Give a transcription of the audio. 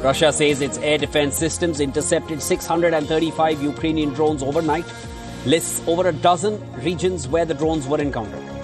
Russia says its air defense systems intercepted 635 Ukrainian drones overnight. Lists over a dozen regions where the drones were encountered.